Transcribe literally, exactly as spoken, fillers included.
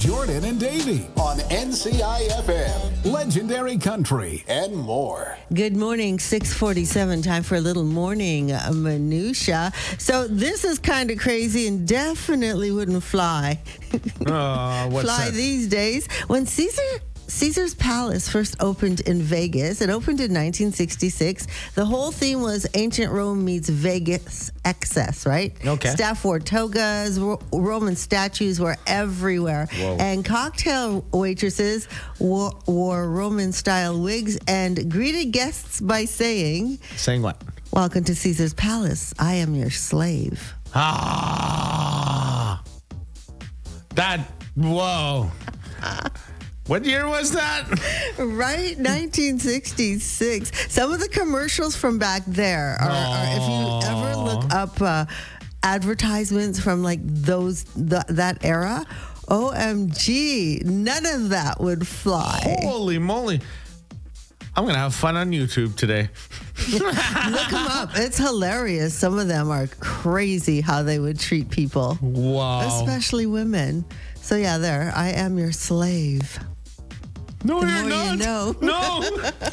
Jordan and Davey on N C I F M, Legendary Country, and more. Good morning, six forty-seven. Time for a little morning uh, minutia. So this is kind of crazy and definitely wouldn't fly. Uh, what's fly that? these days. When Caesar Caesar's Palace first opened in Vegas, it opened in nineteen sixty-six. The whole theme was ancient Rome meets Vegas excess, right? Okay. Staff wore togas, Ro- Roman statues were everywhere. Whoa. And cocktail waitresses wore, wore Roman-style wigs and greeted guests by saying, Saying what? "Welcome to Caesar's Palace. I am your slave." Ah. That, whoa. What year was that? Right? nineteen sixty-six. Some of the commercials from back there are, are if you ever look up uh, advertisements from like those th- that era, O M G, none of that would fly. Holy moly. I'm going to have fun on YouTube today. Look them up. It's hilarious. Some of them are crazy how they would treat people, Wow. especially women. So yeah, there, I am your slave. No, The you're more you not. know. No.